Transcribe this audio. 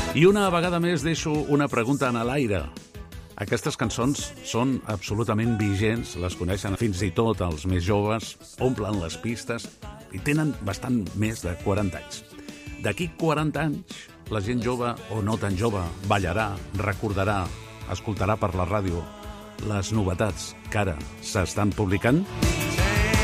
I una vegada més deixo una pregunta en l'aire. Aquestes cançons són absolutament vigents, les coneixen fins i tot els més joves, omplen les pistes i tenen bastant més de 40 anys. D'aquí 40 anys, la gent jove o no tan jove ballarà, recordarà, escoltarà per la ràdio les novetats que ara s'estan publicant.